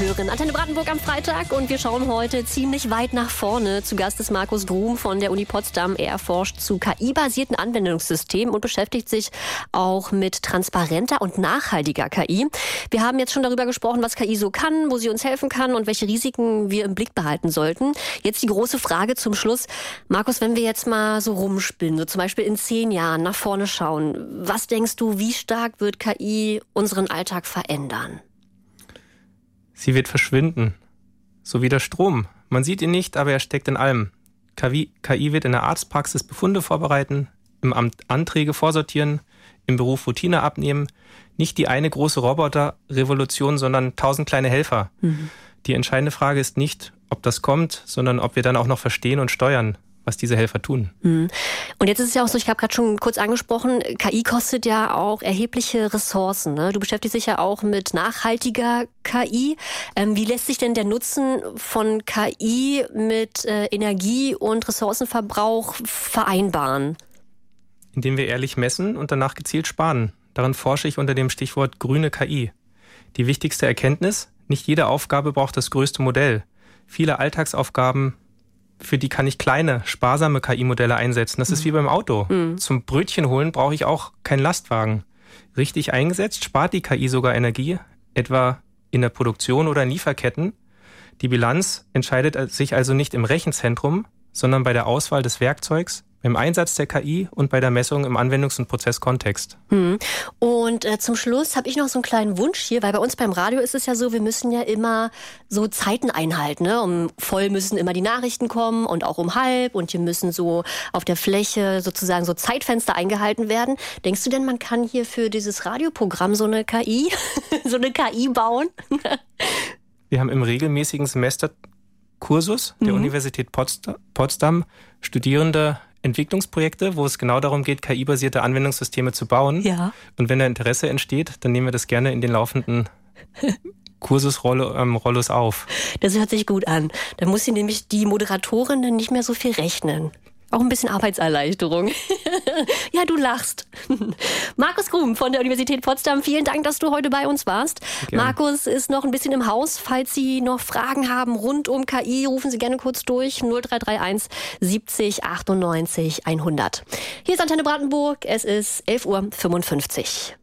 hören Antenne Brandenburg am Freitag und wir schauen heute ziemlich weit nach vorne. Zu Gast ist Markus Drum von der Uni Potsdam. Er forscht zu KI-basierten Anwendungssystemen und beschäftigt sich auch mit transparenter und nachhaltiger KI. Wir haben jetzt schon darüber gesprochen, was KI so kann, wo sie uns helfen kann und welche Risiken wir im Blick behalten sollten. Jetzt die große Frage zum Schluss. Markus, wenn wir jetzt mal so rumspinnen, so zum Beispiel in 10 Jahren nach vorne schauen, was denkst du, wie stark wird KI unseren Alltag verändern? Sie wird verschwinden, so wie der Strom. Man sieht ihn nicht, aber er steckt in allem. KI wird in der Arztpraxis Befunde vorbereiten, im Amt Anträge vorsortieren, im Beruf Routine abnehmen. Nicht die eine große Roboterrevolution, sondern 1000 kleine Helfer. Die entscheidende Frage ist nicht, ob das kommt, sondern ob wir dann auch noch verstehen und steuern, was diese Helfer tun. Und jetzt ist es ja auch so, ich habe gerade schon kurz angesprochen, KI kostet ja auch erhebliche Ressourcen. Ne? Du beschäftigst dich ja auch mit nachhaltiger KI. Wie lässt sich denn der Nutzen von KI mit Energie- und Ressourcenverbrauch vereinbaren? Indem wir ehrlich messen und danach gezielt sparen. Daran forsche ich unter dem Stichwort grüne KI. Die wichtigste Erkenntnis: Nicht jede Aufgabe braucht das größte Modell. Viele Alltagsaufgaben, für die kann ich kleine, sparsame KI-Modelle einsetzen. Das ist wie beim Auto. Zum Brötchen holen brauche ich auch keinen Lastwagen. Richtig eingesetzt spart die KI sogar Energie, etwa in der Produktion oder in Lieferketten. Die Bilanz entscheidet sich also nicht im Rechenzentrum, sondern bei der Auswahl des Werkzeugs, beim Einsatz der KI und bei der Messung im Anwendungs- und Prozesskontext. Und zum Schluss habe ich noch so einen kleinen Wunsch hier, weil bei uns beim Radio ist es ja so, wir müssen ja immer so Zeiten einhalten. Ne? Um voll müssen immer die Nachrichten kommen und auch um halb und hier müssen so auf der Fläche sozusagen so Zeitfenster eingehalten werden. Denkst du denn, man kann hier für dieses Radioprogramm so eine KI, so eine KI bauen? Wir haben im regelmäßigen Semesterkursus der Universität Potsdam Studierende Entwicklungsprojekte, wo es genau darum geht, KI-basierte Anwendungssysteme zu bauen. Ja. Und wenn da Interesse entsteht, dann nehmen wir das gerne in den laufenden Kursusrollos auf. Das hört sich gut an. Da muss sie nämlich die Moderatorin dann nicht mehr so viel rechnen. Auch ein bisschen Arbeitserleichterung. Ja, du lachst. Markus Drum von der Universität Potsdam, vielen Dank, dass du heute bei uns warst. Gerne. Markus ist noch ein bisschen im Haus. Falls Sie noch Fragen haben rund um KI, rufen Sie gerne kurz durch. 0331 70 98 100. Hier ist Antenne Brandenburg. Es ist 11:55 Uhr.